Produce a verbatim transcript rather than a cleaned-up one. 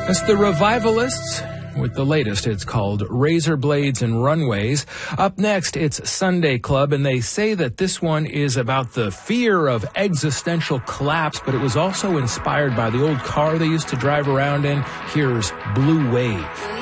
It's the Revivalists with the latest. It's called Razor Blades and Runways. Up next, it's Sunday Club, and they say that this one is about the fear of existential collapse, but it was also inspired by the old car they used to drive around in. Here's Blue Wave.